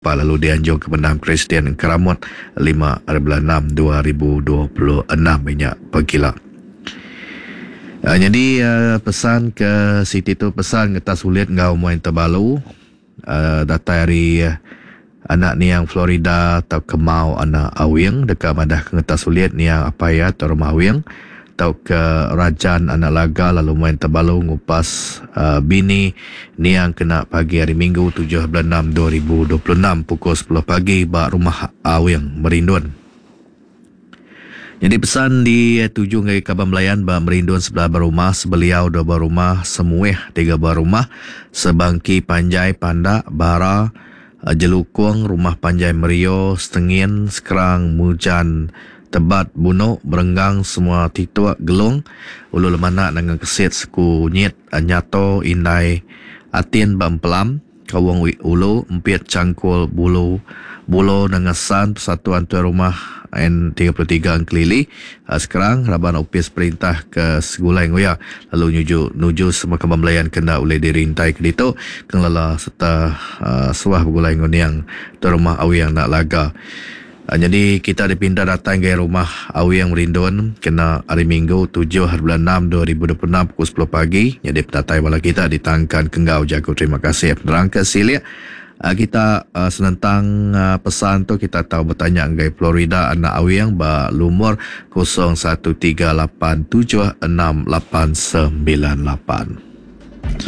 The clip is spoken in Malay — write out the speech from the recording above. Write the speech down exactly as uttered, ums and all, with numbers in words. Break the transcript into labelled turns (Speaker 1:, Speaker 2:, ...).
Speaker 1: Eropah. Lalu dianjur ke Perdana Presiden Keramot lima bulan enam dua ribu dua puluh enam minyak pergila. Uh, jadi uh, pesan ke Siti tu pesan kita sulit ngau main terbalu uh, data hari uh, anak ni yang Florida atau kemau anak awing dekat madah ngeta sulit ni yang apa ya atau rumah awing atau ke Rajan anak laga lalu main terbalu ngupas uh, bini ni yang kena pagi hari Minggu tujuh bulan enam dua ribu dua puluh enam pukul sepuluh pagi bak rumah awing Merindun. Jadi pesan di tujuh ngai Kaban Melayan ba Merindun sebelah berumah, sebeliau dua berumah, semuih tiga berumah, sebangki Panjai Pandak, Bara, Jelukung, Rumah Panjai Merio, Setengin, Sekerang, Mujan, Tebat, Bunuk, Berenggang, semua Tituak, Gelung, Ulu Lemana dengan Kesit, Seku Nyit, Nyato, Indai, Atin, Bampelam, Kawang Ulu, Empiat, Cangkul, Bulu, Bulo, Nangasan, Persatuan Tuan Rumah N tiga puluh tiga Angkelili, sekarang Raban Opis Perintah ke Segulai Ngoya, lalu nuju nuju semua Kaban Melayan kena oleh dirintai ke ditu kenala serta uh, suah bergulai ngoniang Tuan Rumah Awi yang nak laga. Uh, jadi kita dipindah datang ke rumah Awi yang Merindun kena hari Minggu tujuh bulan enam dua ribu dua puluh enam pukul sepuluh pagi. Jadi pendatai bala kita ditangkan kenggau jago. Terima kasih penerang ke Silia. Uh, kita uh, senentang uh, pesan tu kita tahu bertanya ngai Florida anak awiang ba lumur kosong satu tiga lapan tujuh enam lapan sembilan lapan.